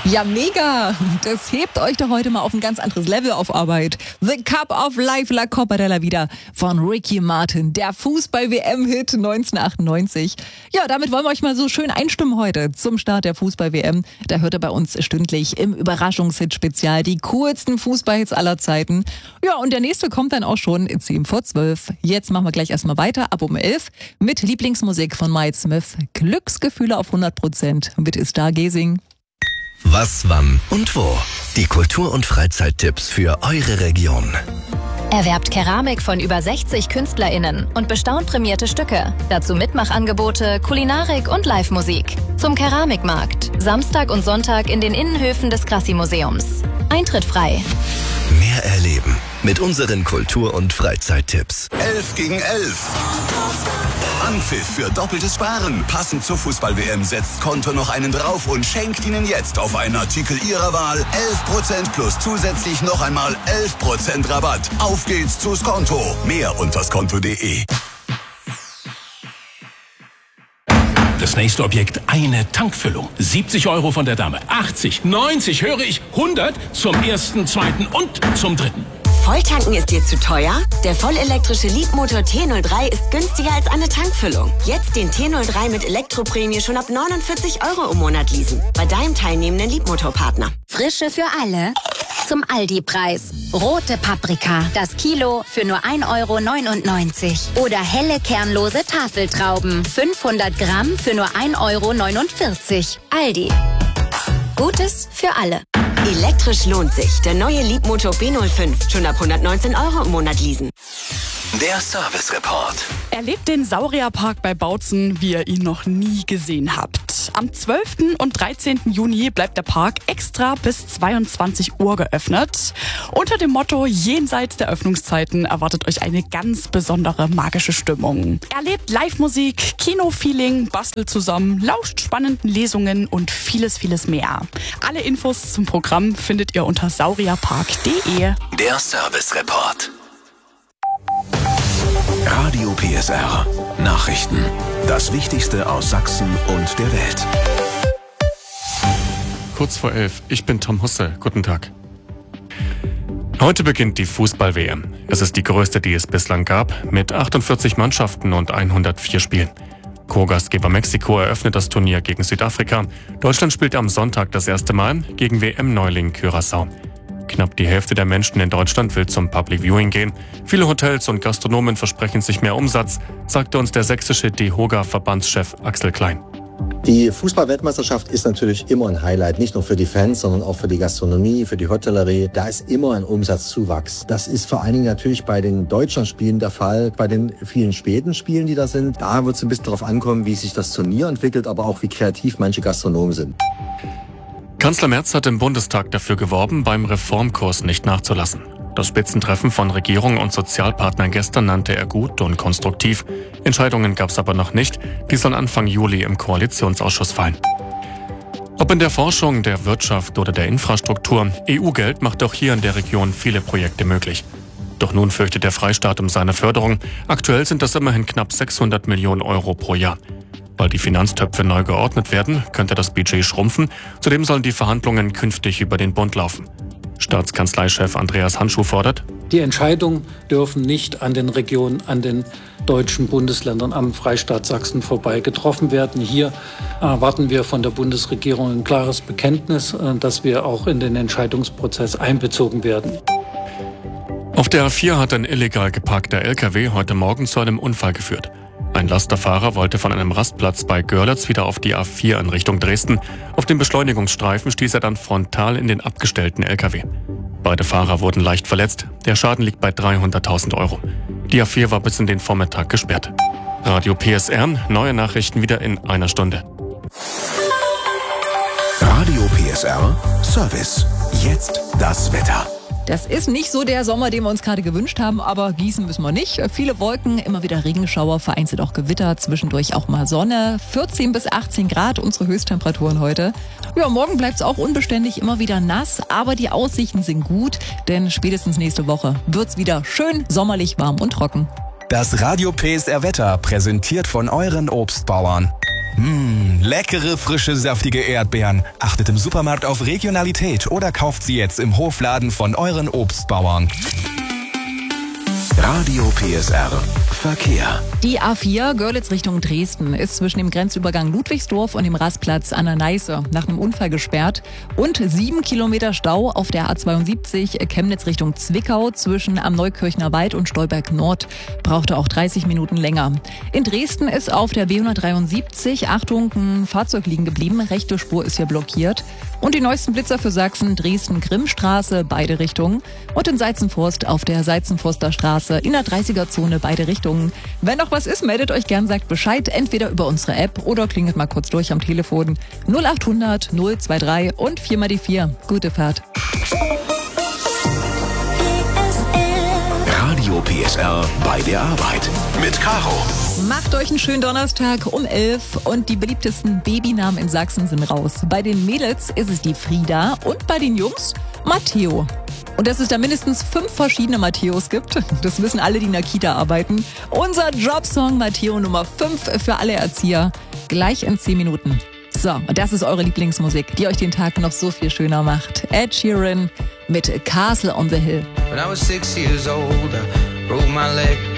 Ja, mega. Das hebt euch doch heute mal auf ein ganz anderes Level auf Arbeit. The Cup of Life, La Copa de la Vida von Ricky Martin, der Fußball-WM-Hit 1998. Ja, damit wollen wir euch mal so schön einstimmen heute zum Start der Fußball-WM. Da hört ihr bei uns stündlich im Überraschungshit-Spezial die coolsten Fußballhits aller Zeiten. Ja, und der nächste kommt dann auch schon in 10 vor 12. Jetzt machen wir gleich erstmal weiter, ab um 11 mit Lieblingsmusik von Miles Smith. Glücksgefühle auf 100% mit Stargazing. Was, wann und wo? Die Kultur- und Freizeittipps für eure Region. Erwerbt Keramik von über 60 KünstlerInnen und bestaunt prämierte Stücke. Dazu Mitmachangebote, Kulinarik und Live-Musik. Zum Keramikmarkt. Samstag und Sonntag in den Innenhöfen des Krassi-Museums. Eintritt frei. Mehr erleben mit unseren Kultur- und Freizeittipps. 11 gegen 11. Anpfiff für doppeltes Sparen. Passend zur Fußball-WM setzt Konto noch einen drauf und schenkt Ihnen jetzt auf einen Artikel Ihrer Wahl 11% plus zusätzlich noch einmal 11% Rabatt. Auf geht's zu Skonto. Mehr unter skonto.de. Das nächste Objekt, eine Tankfüllung. 70 € von der Dame. 80, 90, höre ich, 100 zum ersten, zweiten und zum dritten. Volltanken ist dir zu teuer? Der vollelektrische Leadmotor T03 ist günstiger als eine Tankfüllung. Jetzt den T03 mit Elektroprämie schon ab 49 € im Monat leasen. Bei deinem teilnehmenden Leadmotorpartner. Frische für alle zum Aldi-Preis. Rote Paprika, das Kilo für nur 1,99 €. Oder helle kernlose Tafeltrauben, 500 Gramm für nur 1,49 €. Aldi. Gutes für alle. Elektrisch lohnt sich. Der neue Leadmotor B05. Schon ab 119 € im Monat leasen. Der Service Report. Erlebt den Saurierpark bei Bautzen, wie ihr ihn noch nie gesehen habt. Am 12. und 13. Juni bleibt der Park extra bis 22 Uhr geöffnet. Unter dem Motto Jenseits der Öffnungszeiten erwartet euch eine ganz besondere magische Stimmung. Erlebt Live-Musik, Kino-Feeling, bastelt zusammen, lauscht spannenden Lesungen und vieles, vieles mehr. Alle Infos zum Programm findet ihr unter saurierpark.de. Der Service Report. Radio PSR. Nachrichten. Das Wichtigste aus Sachsen und der Welt. Kurz vor 11. Ich bin Tom Husse. Guten Tag. Heute beginnt die Fußball-WM. Es ist die größte, die es bislang gab, mit 48 Mannschaften und 104 Spielen. Co-Gastgeber Mexiko eröffnet das Turnier gegen Südafrika. Deutschland spielt am Sonntag das erste Mal gegen WM-Neuling Curaçao. Knapp die Hälfte der Menschen in Deutschland will zum Public Viewing gehen. Viele Hotels und Gastronomen versprechen sich mehr Umsatz, sagte uns der sächsische DEHOGA-Verbandschef Axel Klein. Die Fußball-Weltmeisterschaft ist natürlich immer ein Highlight, nicht nur für die Fans, sondern auch für die Gastronomie, für die Hotellerie. Da ist immer ein Umsatzzuwachs. Das ist vor allen Dingen natürlich bei den Deutschlandspielen der Fall. Bei den vielen späten Spielen, die da sind, da wird es ein bisschen darauf ankommen, wie sich das Turnier entwickelt, aber auch wie kreativ manche Gastronomen sind. Kanzler Merz hat im Bundestag dafür geworben, beim Reformkurs nicht nachzulassen. Das Spitzentreffen von Regierung und Sozialpartnern gestern nannte er gut und konstruktiv. Entscheidungen gab es aber noch nicht. Die sollen Anfang Juli im Koalitionsausschuss fallen. Ob in der Forschung, der Wirtschaft oder der Infrastruktur, EU-Geld macht auch hier in der Region viele Projekte möglich. Doch nun fürchtet der Freistaat um seine Förderung. Aktuell sind das immerhin knapp 600 Millionen € pro Jahr. Weil die Finanztöpfe neu geordnet werden, könnte das Budget schrumpfen. Zudem sollen die Verhandlungen künftig über den Bund laufen. Staatskanzleichef Andreas Handschuh fordert: Die Entscheidungen dürfen nicht an den Regionen, an den deutschen Bundesländern, am Freistaat Sachsen vorbei getroffen werden. Hier erwarten wir von der Bundesregierung ein klares Bekenntnis, dass wir auch in den Entscheidungsprozess einbezogen werden. Auf der A4 hat ein illegal geparkter LKW heute Morgen zu einem Unfall geführt. Ein Lasterfahrer wollte von einem Rastplatz bei Görlitz wieder auf die A4 in Richtung Dresden. Auf dem Beschleunigungsstreifen stieß er dann frontal in den abgestellten LKW. Beide Fahrer wurden leicht verletzt. Der Schaden liegt bei 300.000 €. Die A4 war bis in den Vormittag gesperrt. Radio PSR, neue Nachrichten wieder in einer Stunde. Radio PSR Service. Jetzt das Wetter. Das ist nicht so der Sommer, den wir uns gerade gewünscht haben, aber gießen müssen wir nicht. Viele Wolken, immer wieder Regenschauer, vereinzelt auch Gewitter, zwischendurch auch mal Sonne. 14 bis 18 Grad unsere Höchsttemperaturen heute. Ja, morgen bleibt es auch unbeständig, immer wieder nass, aber die Aussichten sind gut, denn spätestens nächste Woche wird's wieder schön sommerlich warm und trocken. Das Radio PSR Wetter präsentiert von euren Obstbauern. Leckere, frische, saftige Erdbeeren. Achtet im Supermarkt auf Regionalität oder kauft sie jetzt im Hofladen von euren Obstbauern. Radio PSR Verkehr. Die A4 Görlitz Richtung Dresden ist zwischen dem Grenzübergang Ludwigsdorf und dem Rastplatz an der Neiße nach einem Unfall gesperrt. Und 7 Kilometer Stau auf der A72 Chemnitz Richtung Zwickau zwischen am Neukirchner Wald und Stolberg Nord. Brauchte auch 30 Minuten länger. In Dresden ist auf der B173, Achtung, ein Fahrzeug liegen geblieben. Rechte Spur ist hier blockiert. Und die neuesten Blitzer für Sachsen, Dresden-Grimmstraße, beide Richtungen. Und in Seizenforst auf der Seizenforster Straße in der 30er-Zone, beide Richtungen. Wenn noch was ist, meldet euch gern, sagt Bescheid, entweder über unsere App oder klingelt mal kurz durch am Telefon. 0800 023 und 4 mal die 4. Gute Fahrt. Radio PSR bei der Arbeit mit Caro. Macht euch einen schönen Donnerstag um 11 und die beliebtesten Babynamen in Sachsen sind raus. Bei den Mädels ist es die Frieda und bei den Jungs Matteo. Und dass es da mindestens 5 verschiedene Matteos gibt, das wissen alle, die in der Kita arbeiten. Unser Jobsong Matteo Nummer 5 für alle Erzieher. Gleich in 10 Minuten. So, und das ist eure Lieblingsmusik, die euch den Tag noch so viel schöner macht. Ed Sheeran mit Castle on the Hill. When I was 6 years old, I broke my leg.